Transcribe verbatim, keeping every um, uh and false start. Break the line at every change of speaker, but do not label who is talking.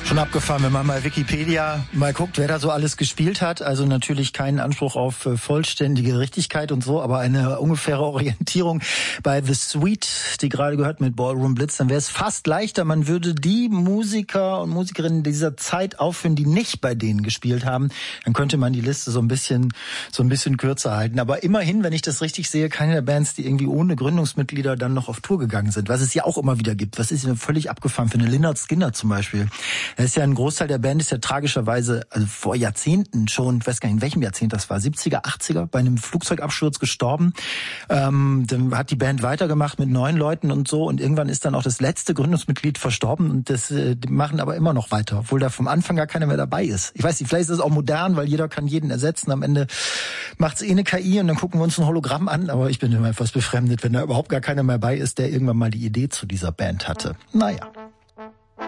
Schon abgefahren, wenn man mal Wikipedia mal guckt, wer da so alles gespielt hat. Also natürlich keinen Anspruch auf äh, vollständige Richtigkeit und so, aber eine ungefähre Orientierung bei The Sweet, die gerade gehört mit Ballroom Blitz, dann wäre es fast leichter, man würde die Musiker und Musikerinnen dieser Zeit aufführen, die nicht bei denen gespielt haben. Dann könnte man die Liste so ein bisschen so ein bisschen kürzer halten. Aber immerhin, wenn ich das richtig sehe, keine der Bands, die irgendwie ohne Gründungsmitglieder dann noch auf Tour gegangen sind, was es ja auch immer wieder gibt. Was ist denn völlig abgefahren für eine Lynyrd Skynyrd zum Beispiel? Das ist ja ein Großteil der Band, ist ja tragischerweise, also vor Jahrzehnten schon, ich weiß gar nicht, in welchem Jahrzehnt das war, siebziger, achtziger, bei einem Flugzeugabsturz gestorben. Ähm, dann hat die Band weitergemacht mit neun Leuten und so und irgendwann ist dann auch das letzte Gründungsmitglied verstorben und das äh, die machen aber immer noch weiter, obwohl da vom Anfang gar keiner mehr dabei ist. Ich weiß nicht, vielleicht ist es auch modern, weil jeder kann jeden ersetzen. Am Ende macht's eh eine K I und dann gucken wir uns ein Hologramm an, aber ich bin immer etwas befremdet, wenn da überhaupt gar keiner mehr bei ist, der irgendwann mal die Idee zu dieser Band hatte. Naja.